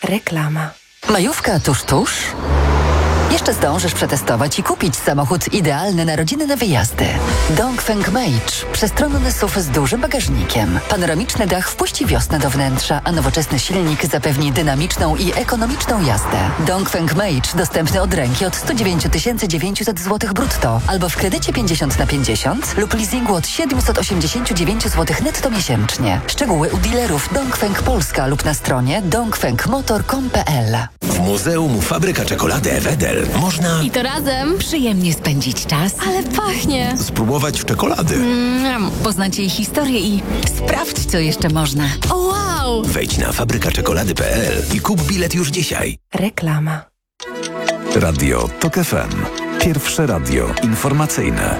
Reklama. Majówka tuż? Jeszcze zdążysz przetestować i kupić samochód idealny na rodzinne wyjazdy. Dongfeng Mage. Przestronny SUV z dużym bagażnikiem. Panoramiczny dach wpuści wiosnę do wnętrza, a nowoczesny silnik zapewni dynamiczną i ekonomiczną jazdę. Dongfeng Mage dostępny od ręki od 109 900 zł brutto albo w kredycie 50/50 lub leasingu od 789 zł netto miesięcznie. Szczegóły u dealerów Dongfeng Polska lub na stronie dongfengmotor.com.pl. W Muzeum Fabryka Czekolady Wedel można... I to razem przyjemnie spędzić czas. Ale pachnie! Spróbować czekolady. Poznać jej historię i sprawdź, co jeszcze można. O wow! Wejdź na fabrykaczekolady.pl i kup bilet już dzisiaj. Reklama. Radio TOK FM. Pierwsze radio informacyjne.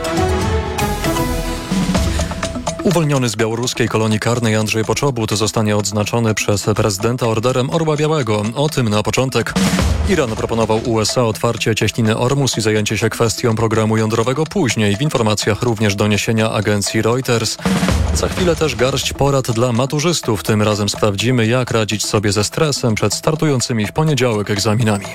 Uwolniony z białoruskiej kolonii karnej Andrzej Poczobut zostanie odznaczony przez prezydenta Orderem Orła Białego. O tym na początek. Iran proponował USA otwarcie cieśniny Ormus i zajęcie się kwestią programu jądrowego później. W informacjach również doniesienia agencji Reuters. Za chwilę też garść porad dla maturzystów. Tym razem sprawdzimy, jak radzić sobie ze stresem przed startującymi w poniedziałek egzaminami.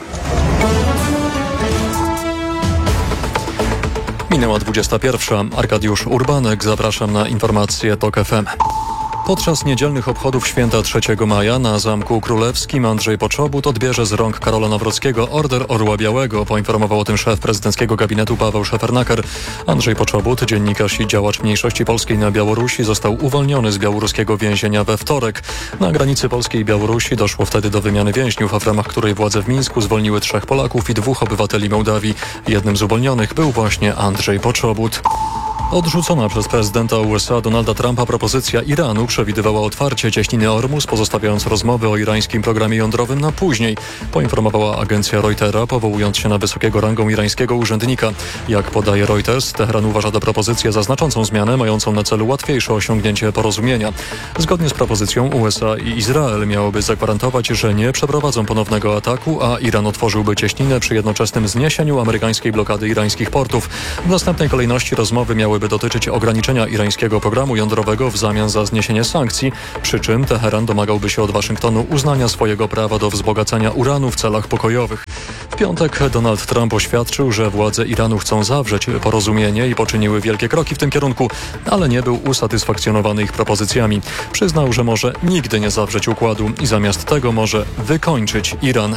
Minęła 21. Arkadiusz Urbanek. Zapraszam na informacje TOK FM. Podczas niedzielnych obchodów święta 3 maja na Zamku Królewskim Andrzej Poczobut odbierze z rąk Karola Nawrockiego Order Orła Białego. Poinformował o tym szef prezydenckiego gabinetu Paweł Szefernaker. Andrzej Poczobut, dziennikarz i działacz mniejszości polskiej na Białorusi, został uwolniony z białoruskiego więzienia we wtorek. Na granicy Polskiej i Białorusi doszło wtedy do wymiany więźniów, a w ramach której władze w Mińsku zwolniły 3 Polaków i 2 obywateli Mołdawii. Jednym z uwolnionych był właśnie Andrzej Poczobut. Odrzucona przez prezydenta USA Donalda Trumpa propozycja Iranu przewidywała otwarcie cieśniny Ormus, pozostawiając rozmowy o irańskim programie jądrowym na później, poinformowała agencja Reutera, powołując się na wysokiego rangą irańskiego urzędnika. Jak podaje Reuters, Teheran uważa tę propozycję za znaczącą zmianę, mającą na celu łatwiejsze osiągnięcie porozumienia. Zgodnie z propozycją USA i Izrael miałoby zagwarantować, że nie przeprowadzą ponownego ataku, a Iran otworzyłby cieśninę przy jednoczesnym zniesieniu amerykańskiej blokady irańskich portów. W następnej kolejności rozmowy miałyby dotyczyć ograniczenia irańskiego programu jądrowego w zamian za zniesienie sankcji, przy czym Teheran domagałby się od Waszyngtonu uznania swojego prawa do wzbogacania uranu w celach pokojowych. W piątek Donald Trump oświadczył, że władze Iranu chcą zawrzeć porozumienie i poczyniły wielkie kroki w tym kierunku, ale nie był usatysfakcjonowany ich propozycjami. Przyznał, że może nigdy nie zawrzeć układu i zamiast tego może wykończyć Iran.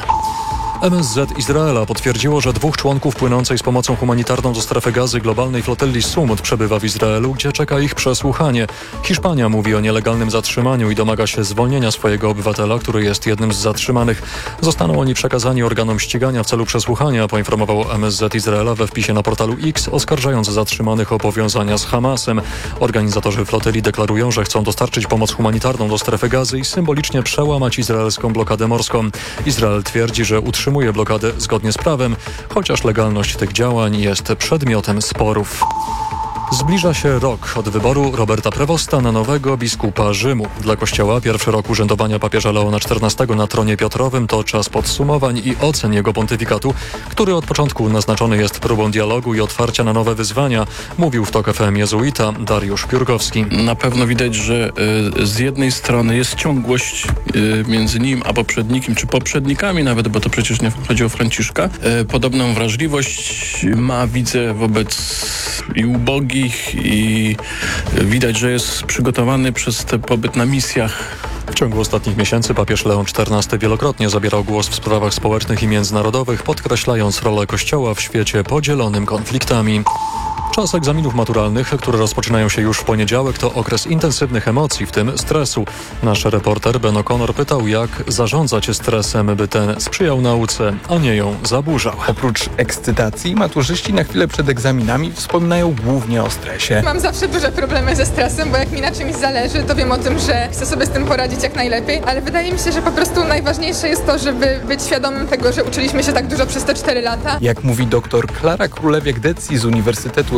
MSZ Izraela potwierdziło, że 2 członków płynącej z pomocą humanitarną do strefy gazy globalnej flotyli Sumut przebywa w Izraelu, gdzie czeka ich przesłuchanie. Hiszpania mówi o nielegalnym zatrzymaniu i domaga się zwolnienia swojego obywatela, który jest jednym z zatrzymanych. Zostaną oni przekazani organom ścigania w celu przesłuchania, poinformowało MSZ Izraela we wpisie na portalu X, oskarżając zatrzymanych o powiązania z Hamasem. Organizatorzy flotyli deklarują, że chcą dostarczyć pomoc humanitarną do strefy gazy i symbolicznie przełamać izraelską blokadę morską. Izrael twierdzi, że utrzymuje blokadę zgodnie z prawem, chociaż legalność tych działań jest przedmiotem sporów. Zbliża się rok od wyboru Roberta Prevosta na nowego biskupa Rzymu. Dla Kościoła pierwszy rok urzędowania papieża Leona XIV na tronie Piotrowym to czas podsumowań i ocen jego pontyfikatu, który od początku naznaczony jest próbą dialogu i otwarcia na nowe wyzwania, mówił w TOK FM jezuita Dariusz Piórkowski. Na pewno widać, że z jednej strony jest ciągłość między nim a poprzednikiem, czy poprzednikami nawet, bo to przecież nie chodzi o Franciszka. Podobną wrażliwość ma, widzę, wobec i ubogich, i widać, że jest przygotowany przez ten pobyt na misjach. W ciągu ostatnich miesięcy papież Leon XIV wielokrotnie zabierał głos w sprawach społecznych i międzynarodowych, podkreślając rolę Kościoła w świecie podzielonym konfliktami. Czas egzaminów maturalnych, które rozpoczynają się już w poniedziałek, to okres intensywnych emocji, w tym stresu. Nasz reporter Ben O'Connor pytał, jak zarządzać stresem, by ten sprzyjał nauce, a nie ją zaburzał. Oprócz ekscytacji, maturzyści na chwilę przed egzaminami wspominają głównie o stresie. Mam zawsze duże problemy ze stresem, bo jak mi na czymś zależy, to wiem o tym, że chcę sobie z tym poradzić jak najlepiej, ale wydaje mi się, że po prostu najważniejsze jest to, żeby być świadomym tego, że uczyliśmy się tak dużo przez te 4 lata. Jak mówi dr Klara Królewiak-Decji z Uniwersytetu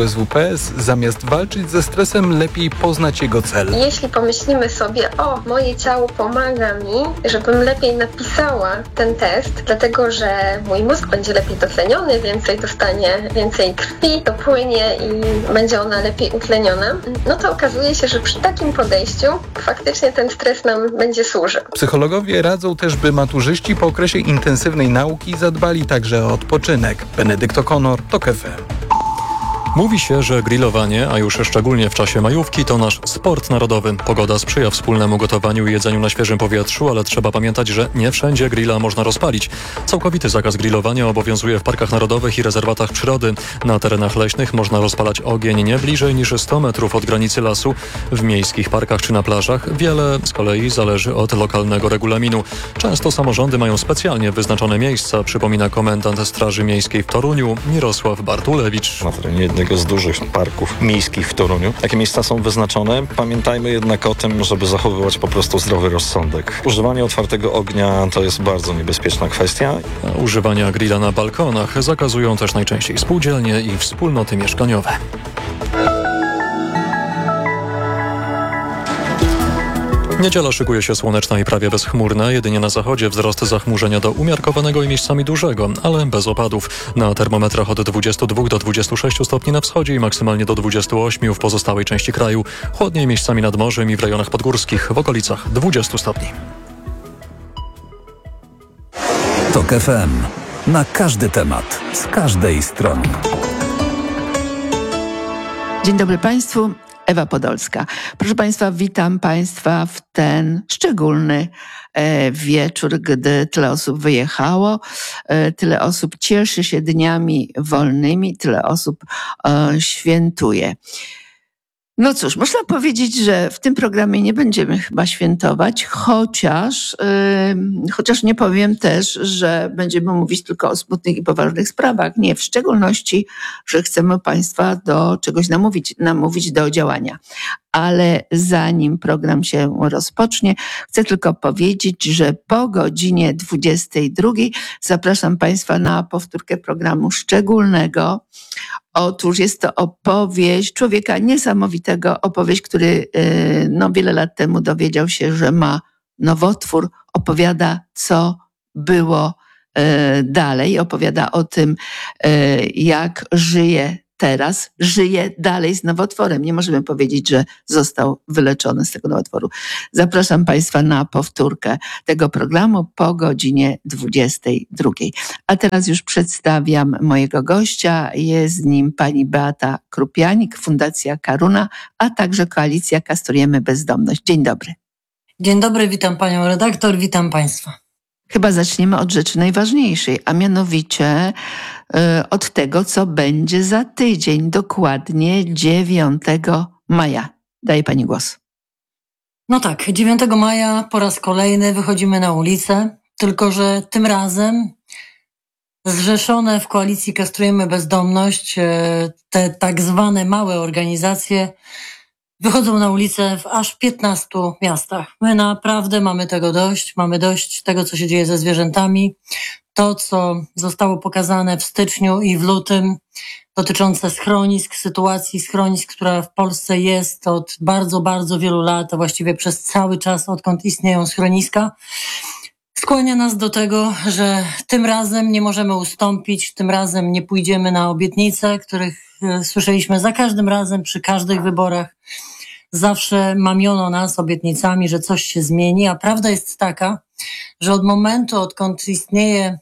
WSWPS, zamiast walczyć ze stresem, lepiej poznać jego cel. Jeśli pomyślimy sobie, moje ciało pomaga mi, żebym lepiej napisała ten test, dlatego że mój mózg będzie lepiej dotleniony, więcej krwi dopłynie i będzie ona lepiej utleniona, no to okazuje się, że przy takim podejściu faktycznie ten stres nam będzie służył. Psychologowie radzą też, by maturzyści po okresie intensywnej nauki zadbali także o odpoczynek. Benedykt O'Connor, TOK FM. Mówi się, że grillowanie, a już szczególnie w czasie majówki, to nasz sport narodowy. Pogoda sprzyja wspólnemu gotowaniu i jedzeniu na świeżym powietrzu, ale trzeba pamiętać, że nie wszędzie grilla można rozpalić. Całkowity zakaz grillowania obowiązuje w parkach narodowych i rezerwatach przyrody. Na terenach leśnych można rozpalać ogień nie bliżej niż 100 metrów od granicy lasu. W miejskich parkach czy na plażach wiele z kolei zależy od lokalnego regulaminu. Często samorządy mają specjalnie wyznaczone miejsca, przypomina komendant Straży Miejskiej w Toruniu Mirosław Bartulewicz. Na terenie jednego z dużych parków miejskich w Toruniu. Takie miejsca są wyznaczone. Pamiętajmy jednak o tym, żeby zachowywać po prostu zdrowy rozsądek. Używanie otwartego ognia to jest bardzo niebezpieczna kwestia. Używania grilla na balkonach zakazują też najczęściej spółdzielnie i wspólnoty mieszkaniowe. Niedziela szykuje się słoneczna i prawie bezchmurna. Jedynie na zachodzie wzrost zachmurzenia do umiarkowanego i miejscami dużego, ale bez opadów. Na termometrach od 22 do 26 stopni na wschodzie i maksymalnie do 28 w pozostałej części kraju. Chłodniej miejscami nad morzem i w rejonach podgórskich w okolicach 20 stopni. TOK FM. Na każdy temat, z każdej strony. Dzień dobry Państwu. Ewa Podolska. Proszę Państwa, witam Państwa w ten szczególny wieczór, gdy tyle osób wyjechało, tyle osób cieszy się dniami wolnymi, tyle osób świętuje. No cóż, można powiedzieć, że w tym programie nie będziemy chyba świętować, chociaż nie powiem też, że będziemy mówić tylko o smutnych i poważnych sprawach. Nie, w szczególności, że chcemy Państwa do czegoś namówić do działania. Ale zanim program się rozpocznie, chcę tylko powiedzieć, że po godzinie 22 zapraszam Państwa na powtórkę programu szczególnego. Otóż jest to opowieść człowieka niesamowitego, opowieść, który wiele lat temu dowiedział się, że ma nowotwór, opowiada, co było dalej, opowiada o tym, jak żyje teraz, żyje dalej z nowotworem. Nie możemy powiedzieć, że został wyleczony z tego nowotworu. Zapraszam Państwa na powtórkę tego programu po godzinie 22. A teraz już przedstawiam mojego gościa. Jest nim pani Beata Krupianik, Fundacja Karuna, a także Koalicja Kastrujemy Bezdomność. Dzień dobry. Dzień dobry, witam panią redaktor, witam państwa. Chyba zaczniemy od rzeczy najważniejszej, a mianowicie od tego, co będzie za tydzień, dokładnie 9 maja. Daję pani głos. No tak, 9 maja po raz kolejny wychodzimy na ulicę, tylko że tym razem zrzeszone w Koalicji Kastrujemy Bezdomność, te tak zwane małe organizacje wychodzą na ulicę w aż 15 miastach. My naprawdę mamy tego dość. Mamy dość tego, co się dzieje ze zwierzętami. To, co zostało pokazane w styczniu i w lutym dotyczące schronisk, sytuacji schronisk, która w Polsce jest od bardzo, bardzo wielu lat, a właściwie przez cały czas, odkąd istnieją schroniska, skłania nas do tego, że tym razem nie możemy ustąpić, tym razem nie pójdziemy na obietnice, których słyszeliśmy za każdym razem, przy każdych wyborach. Zawsze mamiono nas obietnicami, że coś się zmieni, a prawda jest taka, że od momentu, odkąd istnieje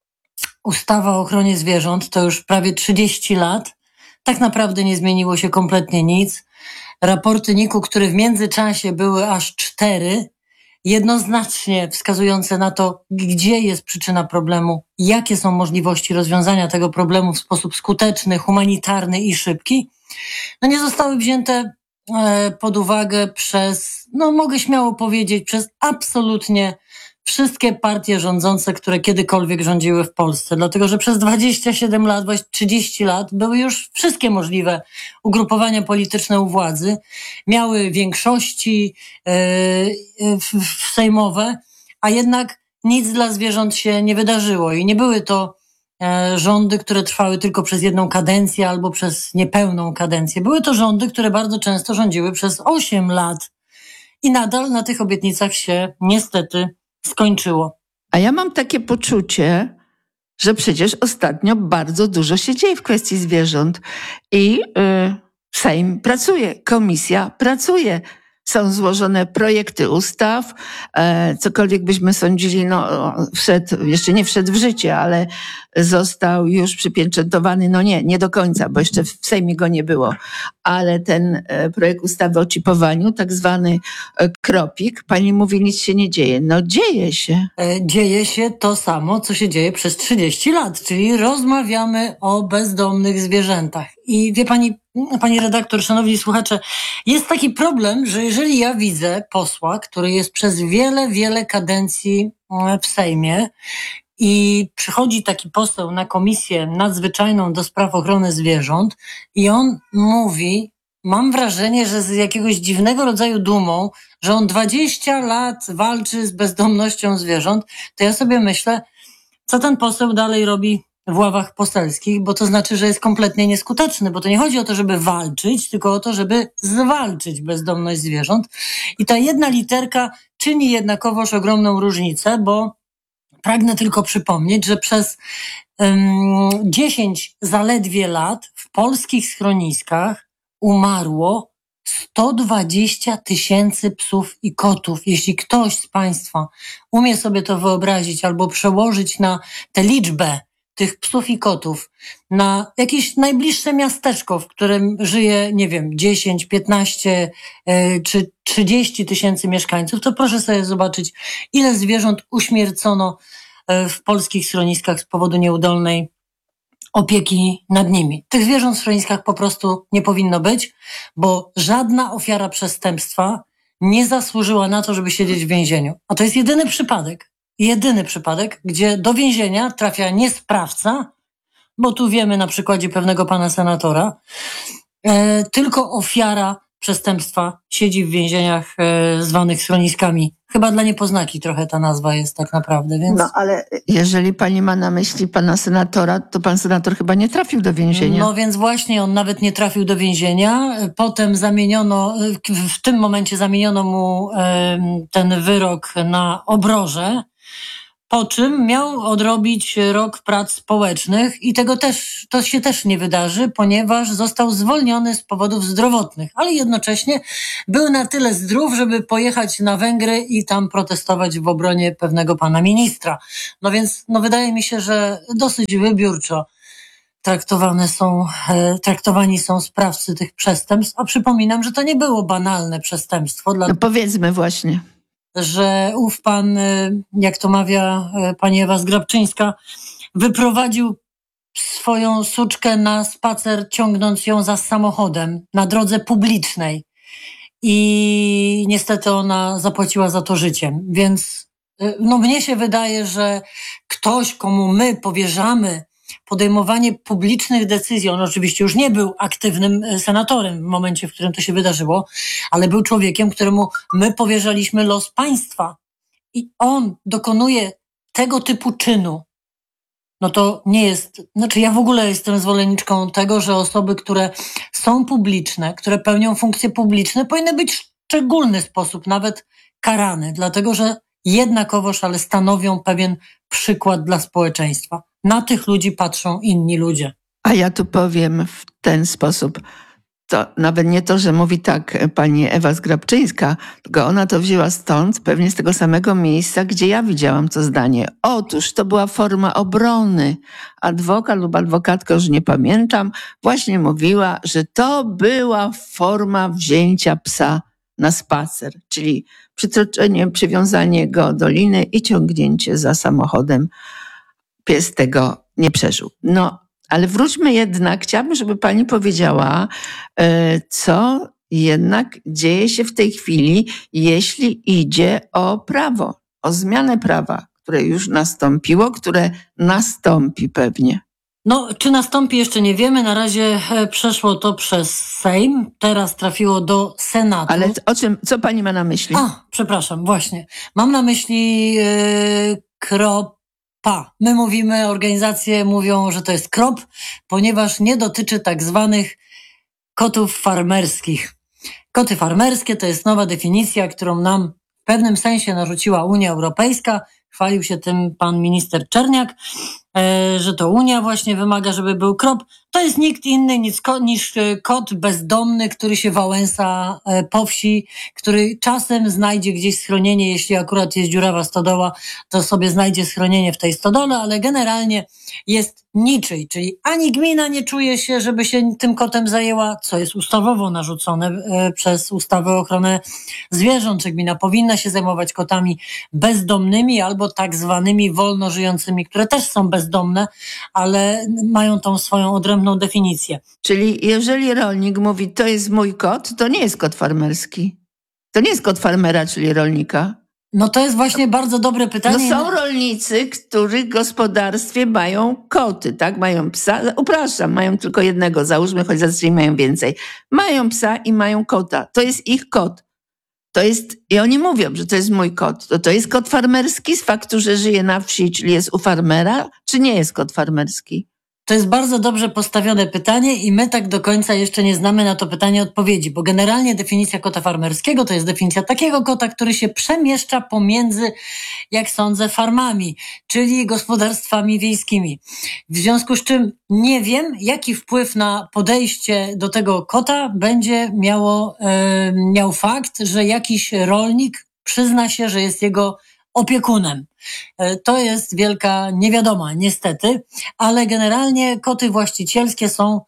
ustawa o ochronie zwierząt, to już prawie 30 lat, tak naprawdę nie zmieniło się kompletnie nic. Raporty NIK-u, które w międzyczasie były aż 4, jednoznacznie wskazujące na to, gdzie jest przyczyna problemu, jakie są możliwości rozwiązania tego problemu w sposób skuteczny, humanitarny i szybki, nie zostały wzięte pod uwagę przez, mogę śmiało powiedzieć, przez absolutnie wszystkie partie rządzące, które kiedykolwiek rządziły w Polsce. Dlatego, że przez 27 lat, 30 lat były już wszystkie możliwe ugrupowania polityczne u władzy. Miały większości sejmowe, a jednak nic dla zwierząt się nie wydarzyło. I nie były to rządy, które trwały tylko przez jedną kadencję albo przez niepełną kadencję. Były to rządy, które bardzo często rządziły przez 8 lat i nadal na tych obietnicach się niestety skończyło. A ja mam takie poczucie, że przecież ostatnio bardzo dużo się dzieje w kwestii zwierząt i Sejm pracuje, komisja pracuje. Są złożone projekty ustaw, cokolwiek byśmy sądzili, jeszcze nie wszedł w życie, ale został już przypieczętowany, nie do końca, bo jeszcze w Sejmie go nie było, ale ten projekt ustawy o czipowaniu, tak zwany kropik, pani mówi, nic się nie dzieje. No dzieje się. Dzieje się to samo, co się dzieje przez 30 lat, czyli rozmawiamy o bezdomnych zwierzętach. I wie pani redaktor, szanowni słuchacze, jest taki problem, że jeżeli ja widzę posła, który jest przez wiele kadencji w Sejmie i przychodzi taki poseł na komisję nadzwyczajną do spraw ochrony zwierząt i on mówi, mam wrażenie, że z jakiegoś dziwnego rodzaju dumą, że on 20 lat walczy z bezdomnością zwierząt, to ja sobie myślę, co ten poseł dalej robi w ławach poselskich, bo to znaczy, że jest kompletnie nieskuteczny, bo to nie chodzi o to, żeby walczyć, tylko o to, żeby zwalczyć bezdomność zwierząt. I ta jedna literka czyni jednakowoż ogromną różnicę, bo pragnę tylko przypomnieć, że przez 10 zaledwie lat w polskich schroniskach umarło 120 000 psów i kotów. Jeśli ktoś z Państwa umie sobie to wyobrazić albo przełożyć na tę liczbę tych psów i kotów na jakieś najbliższe miasteczko, w którym żyje, 10, 15 czy 30 tysięcy mieszkańców, to proszę sobie zobaczyć, ile zwierząt uśmiercono w polskich schroniskach z powodu nieudolnej opieki nad nimi. Tych zwierząt w schroniskach po prostu nie powinno być, bo żadna ofiara przestępstwa nie zasłużyła na to, żeby siedzieć w więzieniu. A to jest jedyny przypadek, gdzie do więzienia trafia nie sprawca, bo tu wiemy na przykładzie pewnego pana senatora, tylko ofiara przestępstwa siedzi w więzieniach zwanych schroniskami. Chyba dla niepoznaki trochę ta nazwa jest tak naprawdę, więc... No ale jeżeli pani ma na myśli pana senatora, to pan senator chyba nie trafił do więzienia. No więc właśnie, on nawet nie trafił do więzienia. Potem w tym momencie zamieniono mu ten wyrok na obrożę, po czym miał odrobić rok prac społecznych i to się też nie wydarzy, ponieważ został zwolniony z powodów zdrowotnych, ale jednocześnie był na tyle zdrów, żeby pojechać na Węgry i tam protestować w obronie pewnego pana ministra. No więc wydaje mi się, że dosyć wybiórczo traktowani są sprawcy tych przestępstw, a przypominam, że to nie było banalne przestępstwo. No powiedzmy właśnie, że ów pan, jak to mawia pani Ewa Zgrabczyńska, wyprowadził swoją suczkę na spacer, ciągnąc ją za samochodem na drodze publicznej i niestety ona zapłaciła za to życiem. Więc mnie się wydaje, że ktoś, komu my powierzamy podejmowanie publicznych decyzji, on oczywiście już nie był aktywnym senatorem w momencie, w którym to się wydarzyło, ale był człowiekiem, któremu my powierzaliśmy los państwa i on dokonuje tego typu czynu. No to nie jest, ja w ogóle jestem zwolenniczką tego, że osoby, które są publiczne, które pełnią funkcje publiczne, powinny być w szczególny sposób nawet karane, dlatego że jednakowoż, ale stanowią pewien przykład dla społeczeństwa. Na tych ludzi patrzą inni ludzie. A ja tu powiem w ten sposób. To nawet nie to, że mówi tak pani Ewa Zgrabczyńska, tylko ona to wzięła stąd, pewnie z tego samego miejsca, gdzie ja widziałam to zdanie. Otóż to była forma obrony. Adwokat lub adwokatka, już nie pamiętam, właśnie mówiła, że to była forma wzięcia psa na spacer, czyli przytroczenie, przywiązanie go do liny i ciągnięcie za samochodem. Pies tego nie przeżył. Ale wróćmy jednak, chciałabym, żeby pani powiedziała, co jednak dzieje się w tej chwili, jeśli idzie o prawo, o zmianę prawa, które już nastąpiło, które nastąpi pewnie. Czy nastąpi, jeszcze nie wiemy. Na razie przeszło to przez Sejm, teraz trafiło do Senatu. Ale co pani ma na myśli? Przepraszam, właśnie. Mam na myśli My mówimy, organizacje mówią, że to jest krop, ponieważ nie dotyczy tak zwanych kotów farmerskich. Koty farmerskie to jest nowa definicja, którą nam w pewnym sensie narzuciła Unia Europejska. Chwalił się tym pan minister Czerniak, że to Unia właśnie wymaga, żeby był krop. To jest nikt inny niż kot bezdomny, który się wałęsa po wsi, który czasem znajdzie gdzieś schronienie, jeśli akurat jest dziurawa stodoła, to sobie znajdzie schronienie w tej stodole, ale generalnie jest niczyj, czyli ani gmina nie czuje się, żeby się tym kotem zajęła, co jest ustawowo narzucone przez ustawę o ochronę zwierząt, że gmina powinna się zajmować kotami bezdomnymi albo tak zwanymi wolno żyjącymi, które też są bezdomne, ale mają tą swoją odrębną definicję. Czyli jeżeli rolnik mówi, to jest mój kot, to nie jest kot farmerski. To nie jest kot farmera, czyli rolnika. No to jest właśnie bardzo dobre pytanie. No są rolnicy, których w gospodarstwie mają koty, tak? Mają psa, upraszczam, mają tylko jednego, załóżmy, choć zazwyczaj mają więcej. Mają psa i mają kota. To jest ich kot. To jest, i oni mówią, że to jest mój kot. To jest kot farmerski z faktu, że żyje na wsi, czyli jest u farmera, czy nie jest kot farmerski? To jest bardzo dobrze postawione pytanie i my tak do końca jeszcze nie znamy na to pytanie odpowiedzi, bo generalnie definicja kota farmerskiego to jest definicja takiego kota, który się przemieszcza pomiędzy, jak sądzę, farmami, czyli gospodarstwami wiejskimi. W związku z czym nie wiem, jaki wpływ na podejście do tego kota będzie miał fakt, że jakiś rolnik przyzna się, że jest jego opiekunem. To jest wielka niewiadoma, niestety, ale generalnie koty właścicielskie są,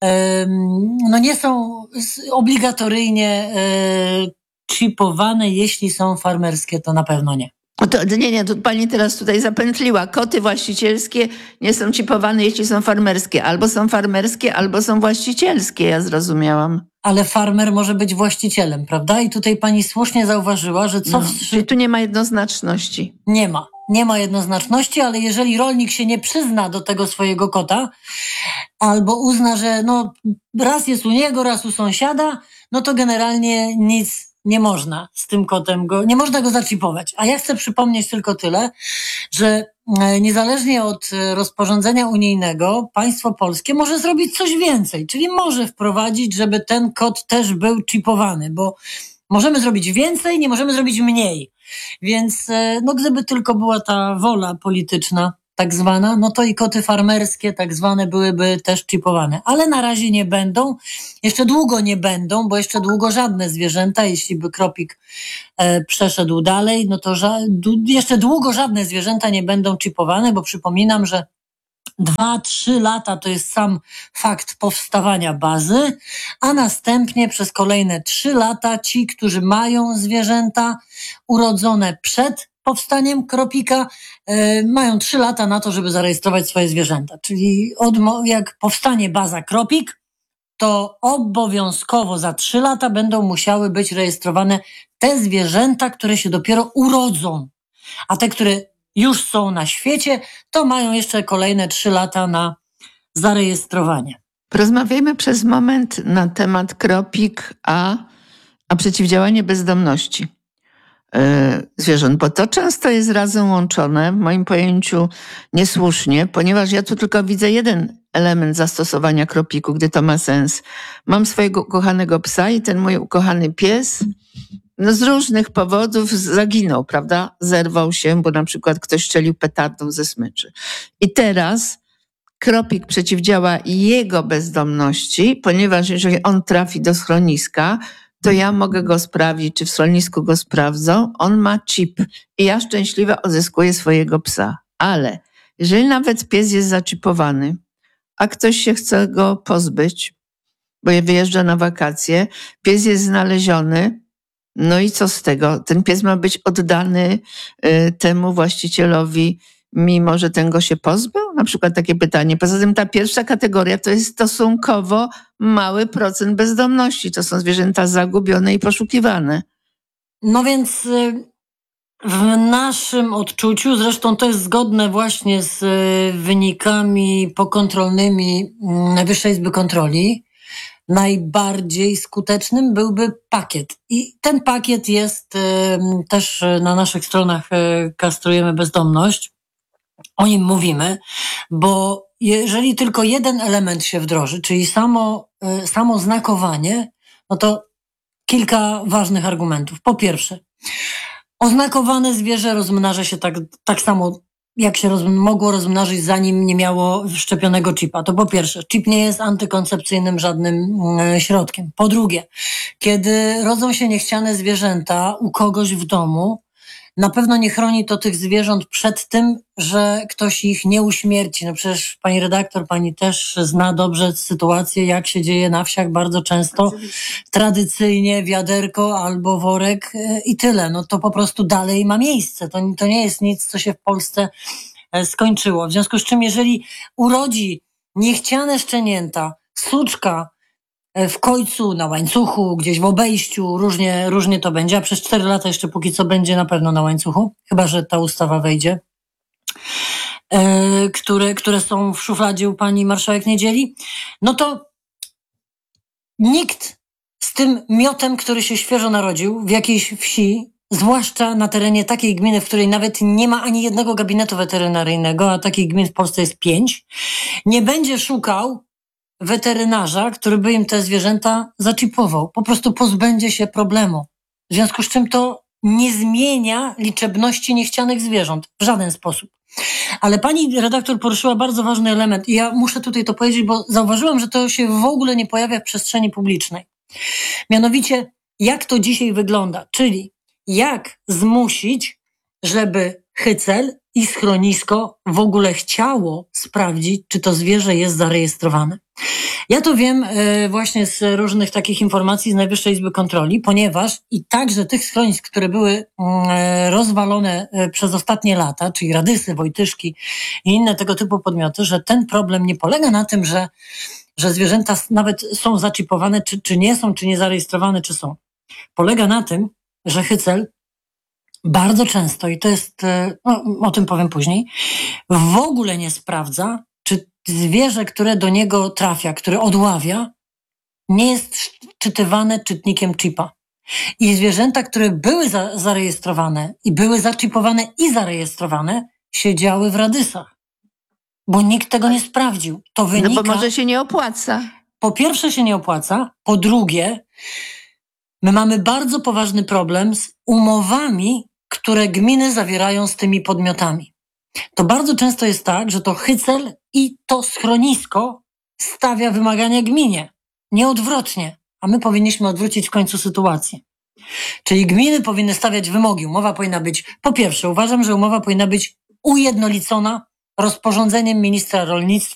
nie są obligatoryjnie chipowane, jeśli są farmerskie, to na pewno nie. To pani teraz tutaj zapętliła. Koty właścicielskie nie są chipowane, jeśli są farmerskie. Albo są farmerskie, albo są właścicielskie, ja zrozumiałam. Ale farmer może być właścicielem, prawda? I tutaj pani słusznie zauważyła, że czyli tu nie ma jednoznaczności. Nie ma jednoznaczności, ale jeżeli rolnik się nie przyzna do tego swojego kota, albo uzna, że raz jest u niego, raz u sąsiada, no to generalnie nic nie można z tym kotem nie można go zaczipować. A ja chcę przypomnieć tylko tyle, że niezależnie od rozporządzenia unijnego państwo polskie może zrobić coś więcej, czyli może wprowadzić, żeby ten kot też był chipowany, bo możemy zrobić więcej, nie możemy zrobić mniej. Więc gdyby tylko była ta wola polityczna tak zwana, no to i koty farmerskie tak zwane byłyby też chipowane. Ale na razie nie będą, jeszcze długo nie będą, bo jeszcze długo żadne zwierzęta, jeśli by Kropik przeszedł dalej, no to jeszcze długo żadne zwierzęta nie będą chipowane, bo przypominam, że 2-3 lata to jest sam fakt powstawania bazy, a następnie przez kolejne 3 lata ci, którzy mają zwierzęta urodzone przed powstaniem Kropika, mają 3 lata na to, żeby zarejestrować swoje zwierzęta. Czyli jak powstanie baza Kropik, to obowiązkowo za 3 lata będą musiały być rejestrowane te zwierzęta, które się dopiero urodzą. A te, które już są na świecie, to mają jeszcze kolejne 3 lata na zarejestrowanie. Porozmawiajmy przez moment na temat Kropik, a przeciwdziałanie bezdomności zwierząt, bo to często jest razem łączone, w moim pojęciu niesłusznie, ponieważ ja tu tylko widzę jeden element zastosowania Kropiku, gdy to ma sens. Mam swojego ukochanego psa i ten mój ukochany pies z różnych powodów zaginął, prawda? Zerwał się, bo na przykład ktoś strzelił petardą ze smyczy. I teraz Kropik przeciwdziała jego bezdomności, ponieważ jeżeli on trafi do schroniska, to ja mogę go sprawdzić, czy w schronisku go sprawdzą. On ma chip i ja szczęśliwie odzyskuję swojego psa. Ale jeżeli nawet pies jest zaczipowany, a ktoś się chce go pozbyć, bo wyjeżdża na wakacje, pies jest znaleziony, no i co z tego? Ten pies ma być oddany temu właścicielowi, mimo że ten go się pozbył? Na przykład takie pytanie. Poza tym ta pierwsza kategoria to jest stosunkowo mały procent bezdomności. To są zwierzęta zagubione i poszukiwane. No więc w naszym odczuciu, zresztą to jest zgodne właśnie z wynikami pokontrolnymi Najwyższej Izby Kontroli, najbardziej skutecznym byłby pakiet. I ten pakiet jest też na naszych stronach Kastrujemy Bezdomność. o nim mówimy, bo jeżeli tylko jeden element się wdroży, czyli samo znakowanie, no to kilka ważnych argumentów. Po pierwsze, oznakowane zwierzę rozmnaża się tak samo, jak się mogło rozmnażyć, zanim nie miało wszczepionego chipa. To po pierwsze, chip nie jest antykoncepcyjnym żadnym środkiem. Po drugie, kiedy rodzą się niechciane zwierzęta u kogoś w domu, na pewno nie chroni to tych zwierząt przed tym, że ktoś ich nie uśmierci. No przecież pani redaktor, pani też zna dobrze sytuację, jak się dzieje na wsiach bardzo często. Oczywiście. Tradycyjnie wiaderko albo worek i tyle. No to po prostu dalej ma miejsce. To nie jest nic, co się w Polsce skończyło. W związku z czym, jeżeli urodzi niechciane szczenięta, suczka w końcu, na łańcuchu, gdzieś w obejściu, różnie to będzie, a przez 4 lata jeszcze póki co będzie na pewno na łańcuchu, chyba że ta ustawa wejdzie, które są w szufladzie u pani marszałek Niedzieli, no to nikt z tym miotem, który się świeżo narodził w jakiejś wsi, zwłaszcza na terenie takiej gminy, w której nawet nie ma ani jednego gabinetu weterynaryjnego, a takich gmin w Polsce jest 5, nie będzie szukał weterynarza, który by im te zwierzęta zaczipował. Po prostu pozbędzie się problemu. W związku z czym to nie zmienia liczebności niechcianych zwierząt w żaden sposób. Ale pani redaktor poruszyła bardzo ważny element i ja muszę tutaj to powiedzieć, bo zauważyłam, że to się w ogóle nie pojawia w przestrzeni publicznej. Mianowicie, jak to dzisiaj wygląda, czyli jak zmusić, żeby hycel i schronisko w ogóle chciało sprawdzić, czy to zwierzę jest zarejestrowane. Ja to wiem właśnie z różnych takich informacji z Najwyższej Izby Kontroli, ponieważ i także tych schronisk, które były rozwalone przez ostatnie lata, czyli Radysy, Wojtyszki i inne tego typu podmioty, że ten problem nie polega na tym, że zwierzęta nawet są zaczipowane, czy nie są, czy nie zarejestrowane, czy są. Polega na tym, że hycel bardzo często, i to jest, o tym powiem później, w ogóle nie sprawdza, czy zwierzę, które do niego trafia, które odławia, nie jest szczytywane czytnikiem chipa. I zwierzęta, które były zarejestrowane i były zaczipowane i zarejestrowane, siedziały w Radysach. Bo nikt tego nie sprawdził. To wynika... No bo może się nie opłaca. Po pierwsze się nie opłaca, po drugie my mamy bardzo poważny problem z umowami, które gminy zawierają z tymi podmiotami. To bardzo często jest tak, że to hycel i to schronisko stawia wymagania gminie. Nie odwrotnie. A my powinniśmy odwrócić w końcu sytuację. Czyli gminy powinny stawiać wymogi. Umowa powinna być, po pierwsze, uważam, że umowa powinna być ujednolicona rozporządzeniem ministra rolnictwa